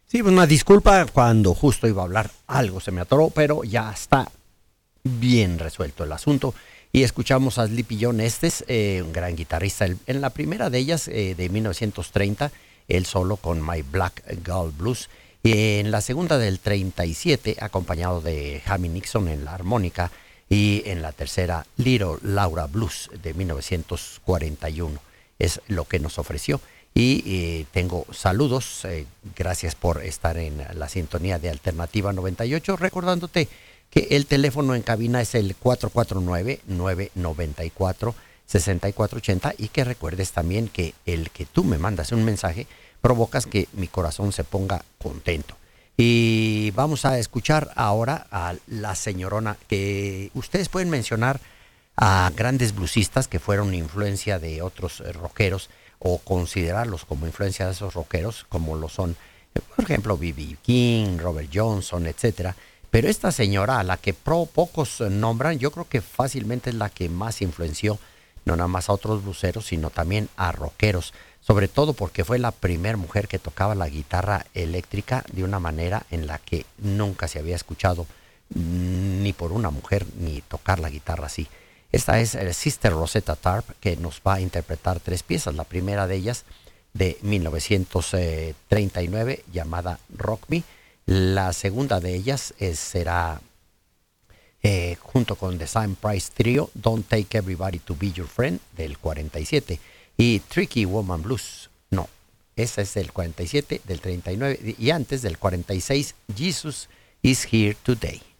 Sí, una disculpa cuando justo iba a hablar, algo se me atoró, pero ya está bien resuelto el asunto. Y escuchamos a Sleepy John Estes, un gran guitarrista. En la primera de ellas, de 1930, él solo con My Black Gull Blues. Y en la segunda del 37, acompañado de Jamie Nixon en la armónica. Y en la tercera, Little Laura Blues de 1941. Es lo que nos ofreció. Y tengo saludos, gracias por estar en la sintonía de Alternativa 98, recordándote que el teléfono en cabina es el 449-994-6480 y que recuerdes también que el que tú me mandas un mensaje provocas que mi corazón se ponga contento. Y vamos a escuchar ahora a la señorona que ustedes pueden mencionar a grandes bluesistas que fueron influencia de otros rockeros o considerarlos como influencia de esos rockeros, como lo son, por ejemplo, B.B. King, Robert Johnson, etcétera. Pero esta señora, a la que pocos nombran, yo creo que fácilmente es la que más influenció, no nada más a otros bluseros, sino también a rockeros, sobre todo porque fue la primera mujer que tocaba la guitarra eléctrica de una manera en la que nunca se había escuchado ni por una mujer ni tocar la guitarra así. Esta es Sister Rosetta Tharpe, que nos va a interpretar tres piezas. La primera de ellas, de 1939, llamada Rock Me. La segunda de ellas será, junto con The Sam Price Trio, Don't Take Everybody to Be Your Friend, del 47. Y Tricky Woman Blues, no, esa es del 47, del 39, y antes del 46, Jesus is Here Today.